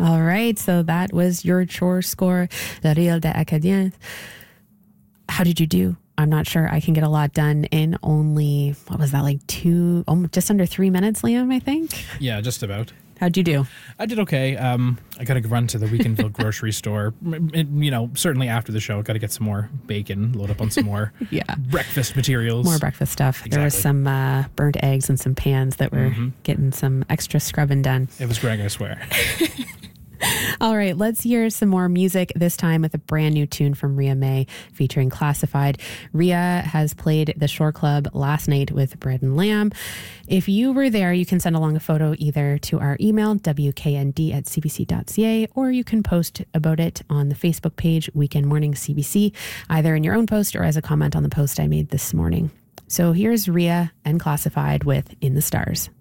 All right. So that was your chore score, Le Reel des Acadiens. How did you do? I'm not sure I can get a lot done in only, what was that, like just under 3 minutes, Liam, I think? Yeah, just about. How'd you do? I did okay. I got to run to the Weakenville grocery store. Certainly after the show, got to get some more bacon, load up on some more breakfast materials. More breakfast stuff. Exactly. There was some burnt eggs and some pans that were getting some extra scrubbing done. It was Greg, I swear. All right, let's hear some more music, this time with a brand new tune from Ria May featuring Classified. Ria has played the Shore Club last night with Bread and Lamb. If you were there, you can send along a photo either to our email, wknd@cbc.ca, or you can post about it on the Facebook page, Weekend Morning CBC, either in your own post or as a comment on the post I made this morning. So here's Ria and Classified with In the Stars.